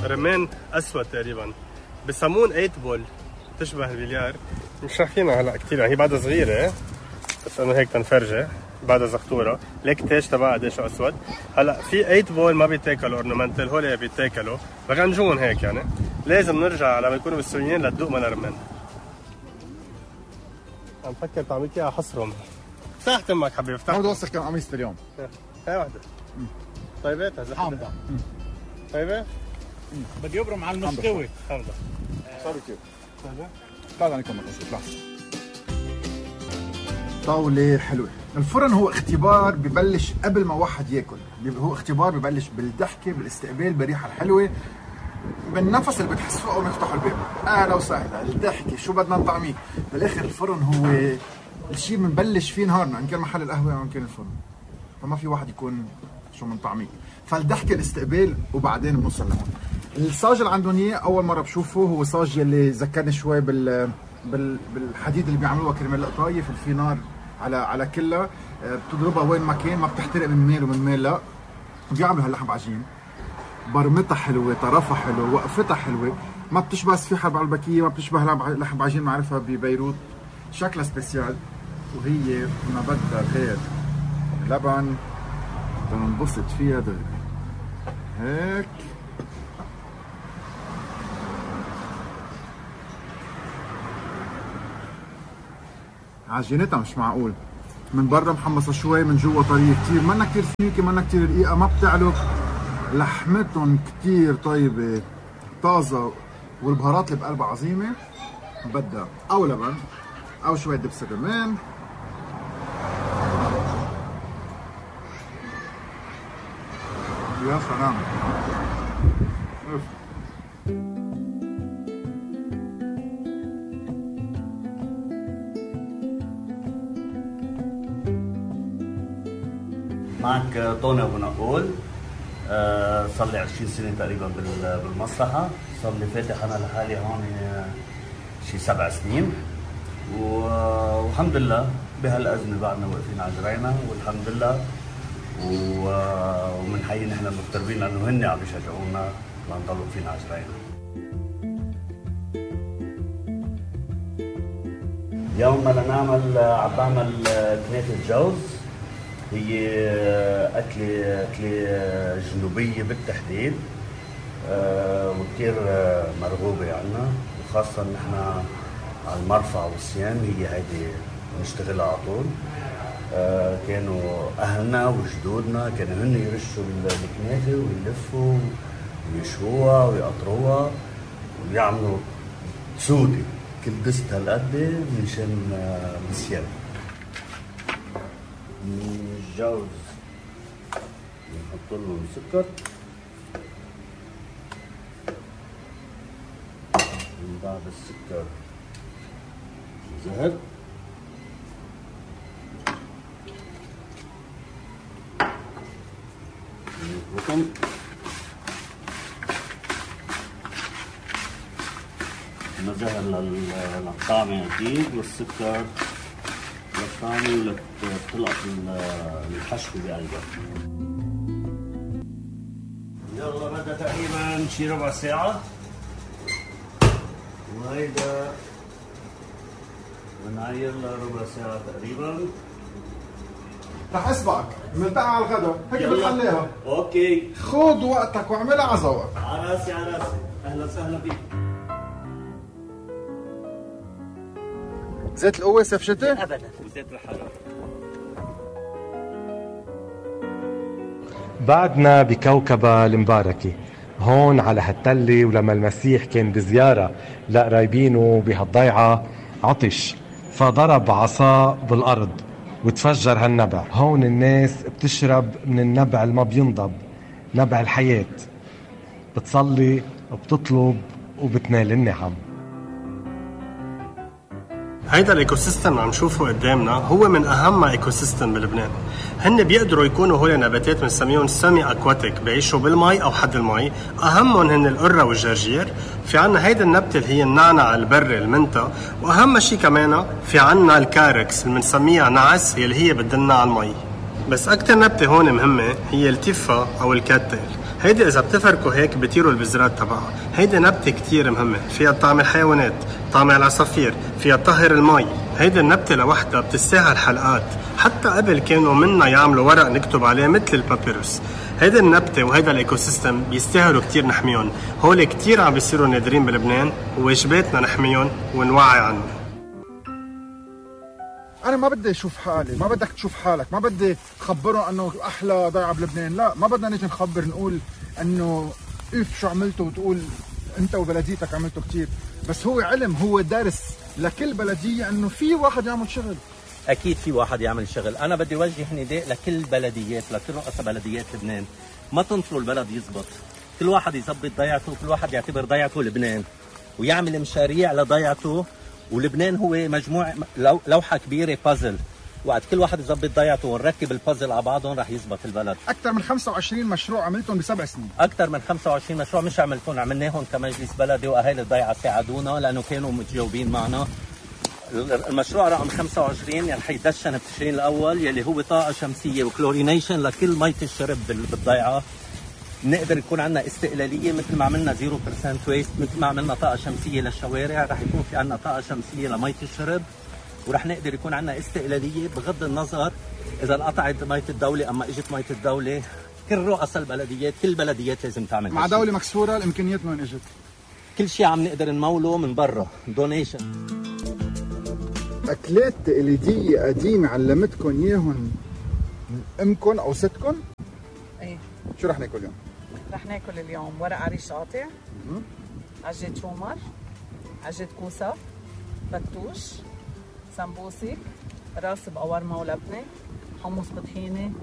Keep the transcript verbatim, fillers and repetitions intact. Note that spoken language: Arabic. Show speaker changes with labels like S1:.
S1: رمان اسود تقريبا، بسمون ثمانية بول، تشبه البليار. مش شايفينها هلا كثير، يعني هي بعدها صغيره بس انه هيك تنفرجه، بعدها زغطوره. ليك التاج تبعها قديش اسود. هلا في ثمانية بول ما بيتاكلوا اورنمنتال، هول بيتاكلوا بغنجون هيك. يعني لازم نرجع لما يكونوا بالسوريين لتدوق من الرمان. عم فكر تعمل اياها حصرم. افتح تمك حبيبي افتح.
S2: بدي اوسخ كم قميص اليوم.
S1: هاي وحده. طيبات هذا
S2: حامضه.
S1: طيبه؟
S3: بدي يبرم على المستوي.
S1: حامضه.
S2: باربيكيو. طيبه؟ تعال نكمل قصة. طاولة حلوة. الفرن هو اختبار ببلش قبل ما واحد ياكل، هو اختبار ببلش بالضحكة، بالاستقبال، بالريحة الحلوة، بالنفس اللي بتحس اول ما يفتحوا الباب. اهلا وسهلا، الضحكة، شو بدنا نطعميه. بالاخر الفرن هو الشيء بنبلش فيه نهارنا، ان كان محل القهوة او ان كان الفرن. فما في واحد يكون شو من طعميه. فالضحكة، الاستقبال، وبعدين بنوصل لهون. الصاج اللي عندهم اياه اول مرة بشوفه هو صاج يلي ذكرني شوي بال بالحديد اللي بيعملوها كرمال القطايف، اللي في نار على على كلها، بتضربها وين ما كان، ما بتحترق من ميل ومن ميل لا. بيعملوا هاللحم بعجين، برمتها حلوه، طرفها حلو، وقفتها حلوه، ما بتشبه سفيحه بعلبكيه، ما بتشبه لحم بعجين معرفها ببيروت، شكلها سبيسيال. وهي ما بدها غير لبن تنبسط فيها دغري هيك. عجينتها مش معقول، من برا محمصه شوي، من جوا طريه كثير، منا كثير سميكه، منا كثير رقيقه، ما بتعلق. لحمتهم كثير طيبه طازه، والبهارات اللي بقلبها عظيمه. بدها او لبن او شويه دبس الرمان. يا سلام.
S4: معك طوني ابو نقول. أه صار لي عشرين سنه تقريبا بالمسرحه، صار لي فاتح انا لحالي هون شي سبع سنين، والحمد لله بهالازمه بعدنا واقفين على جرينا والحمد لله. وبنحيي نحن المغتربين لانه هن عم يشجعونا لنضل واقفين على جرينا. يوم ما لنعمل عم بعمل كنافه جوز، هي أكلة أكلة جنوبية بالتحديد، أه وكثير مرغوبة عنا، وخاصة نحن على المرفع والصيام هي هيدي نشتغلها على طول. أه كانوا أهلنا وجدودنا كانوا هن يرشوا الكنافة ويلفوا ويشوها ويقطروها ويعملوا سودة كل دست هالقد منشان مسيان. الجوز نحط له السكر، من بعد السكر زهر، البطن، الزهر للطعمة أكيد، والسكر للطعمة ولتلقط الحشو بقلبها. يلا بدها تقريبا شي ربع ساعة، وهيدا بنعير لها ربع ساعة تقريبا.
S2: رح اسبقك، بنلتقي على الغدا، هيك بنخليها.
S4: اوكي.
S2: خذ وقتك واعملها على ذوقك.
S4: على راسي على راسي، اهلا وسهلا فيك.
S2: زيت القوة سيف شتي؟
S4: ابدا، زيت الحرارة.
S5: بعدنا بكوكبة المباركة هون على هالتلة، ولما المسيح كان بزيارة لقرايبينه بهالضيعة عطش فضرب عصاه بالأرض وتفجر هالنبع. هون الناس بتشرب من النبع اللي ما بينضب، نبع الحياة، بتصلي وبتطلب وبتنال النعم.
S1: هيدا الايكو سيستم عم نشوفه قدامنا هو من اهم ايكو سيستم بلبنان. هن بيقدروا يكونوا هول نباتات بنسميهم سيمي اكواتيك، بيعيشوا بالمي او حد المي، اهمهم هن القره والجرجير. في عنا هيدا النبته اللي هي النعنع البري المنتا، واهم شيء كمان في عنا الكاركس اللي بنسميها نعس، اللي هي بتدلنا على المي. بس أكتر نبتة هون مهمة هي التفة أو الكاتيل. هيدي إذا بتفركوا هيك بتيروا البذرات تبعها. هيدي نبتة كتير مهمة، فيها طعم الحيوانات، طعم العصافير، فيها تطهر المي. هيدي النبتة لوحدها بتستاهل حلقات، حتى قبل كانوا منا يعملوا ورق نكتب عليه مثل البابيروس. هيدي النبتة وهيدا الايكو سيستم بيستاهلوا كتير نحميهم. هول كتير عم بيصيروا نادرين بلبنان وواجباتنا نحميهم ونوعي عنهم.
S2: انا ما بدي اشوف حالي، ما بدك تشوف حالك، ما بدي خبرهم انه احلى ضيعه بلبنان، لا ما بدنا نيجي نخبر نقول انه اف شو عملتوا وتقول انت وبلديتك عملتوا كثير، بس هو علم، هو درس لكل بلديه انه في واحد يعمل شغل.
S6: اكيد في واحد يعمل شغل. انا بدي اوجه نداء لكل بلديات، لكل رؤساء بلديات لبنان، ما تنطروا البلد يزبط، كل واحد يظبط ضيعته، كل واحد يعتبر ضيعته لبنان ويعمل مشاريع لضيعته. ولبنان هو مجموعه لو لوحه كبيره بازل، وقت كل واحد يظبط ضيعته ونركب البازل على بعضهم رح يزبط البلد.
S2: اكثر من خمسة وعشرين مشروع عملتهم بسبع سنين.
S6: اكثر من خمسة وعشرين مشروع مش عملتهم، عملناهم كمجلس بلدي واهالي الضيعه ساعدونا لانه كانوا متجاوبين معنا. المشروع رقم خمسة وعشرين رح يدشن بتشرين الاول يلي هو طاقه شمسيه وكلورينيشن لكل ميه الشرب بالضيعه. نقدر يكون عندنا استقلاليه مثل ما عملنا صفر بالمية ويست، مثل ما عملنا طاقه شمسيه للشوارع، رح يكون في عندنا طاقه شمسيه لميه الشرب، ورح نقدر يكون عندنا استقلاليه بغض النظر اذا انقطعت ميه الدوله اما اجت ميه الدوله. كل رؤساء البلديات، كل البلديات لازم تعمل
S2: مع دوله مكسوره. الامكانيات من وين اجت؟
S6: كل شيء عم نقدر نموله من برا، دونيشن.
S2: اكلات تقليديه قديمه علمتكم اياهم امكم او ستكم؟
S7: ايه.
S2: شو رح ناكل اليوم؟
S7: رح ناكل اليوم ورق عريش قاطع، عجة شومر، عجة كوسة، فتوش، سمبوسك، راس بقورمة ولبنة، حمص بطحينة،